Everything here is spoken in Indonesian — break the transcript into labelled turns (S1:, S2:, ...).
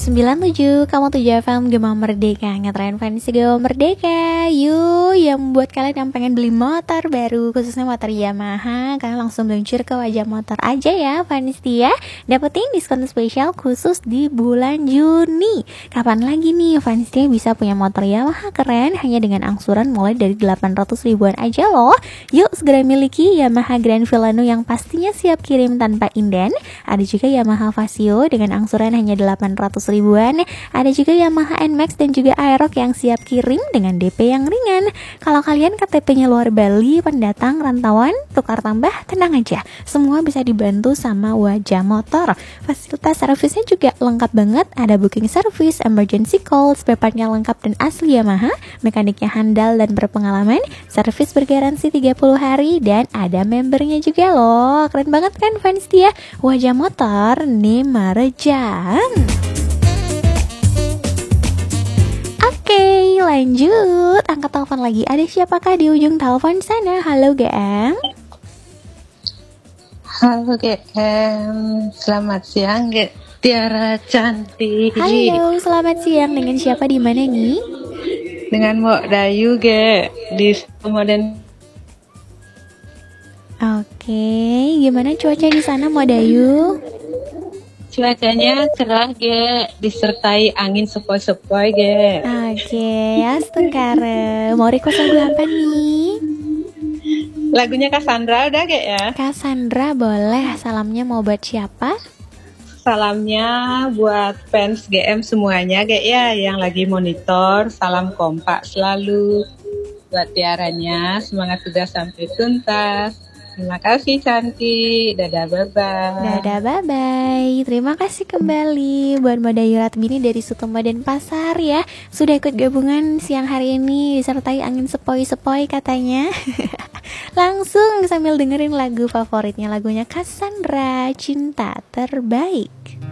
S1: 97, kamu 7 FM Gema Merdeka, ngetren fans Gema Merdeka. Yuk, yang membuat kalian yang pengen beli motor baru, khususnya motor Yamaha, kalian langsung meluncur ke Wajah Motor aja ya fans ya. Dapetin diskon spesial khusus di bulan Juni. Kapan lagi nih fans bisa punya motor Yamaha keren hanya dengan angsuran mulai dari 800 ribuan aja loh. Yuk segera miliki Yamaha Grand Villano yang pastinya siap kirim tanpa inden. Ada juga Yamaha Vasio dengan angsuran hanya 800 ribuan. Ada juga Yamaha NMAX dan juga Aerox yang siap kirim dengan DP yang ringan. Kalau kalian KTP-nya luar Bali, pendatang, rantauan, tukar tambah, tenang aja, semua bisa dibantu sama Wajah Motor. Fasilitas servisnya juga lengkap banget. Ada booking service, emergency call, spare partnya lengkap dan asli Yamaha, mekaniknya handal dan berpengalaman, servis bergaransi 30 hari, dan ada membernya juga loh. Keren banget kan fans dia? Wajah Motor nih Marejang. Oke, lanjut. Angkat telepon lagi. Ada siapakah di ujung telepon sana? Halo GM.
S2: Halo GM, selamat siang Tiara cantik.
S1: Halo, selamat siang. Dengan siapa di mana nih?
S2: Dengan Mbak Dayu di Modern.
S1: Oke, gimana cuaca di sana Mbak Dayu?
S2: Cuacanya cerah disertai angin sepoi-sepoi
S1: Oke, astengkare. Mau request lagu apa nih?
S2: Lagunya Cassandra udah ya?
S1: Cassandra boleh. Salamnya mau buat siapa?
S2: Salamnya buat fans GM semuanya ya, yang lagi monitor. Salam kompak selalu buat Tiaranya. Semangat sudah sampai tuntas. Terima kasih cantik. Dadah bye-bye.
S1: Dadah bye-bye. Terima kasih kembali buat Mbak Dayu Ratbini dari Sutomba dan Pasar ya. Sudah ikut gabungan siang hari ini disertai angin sepoi-sepoi katanya. Langsung sambil dengerin lagu favoritnya, lagunya Cassandra, Cinta Terbaik.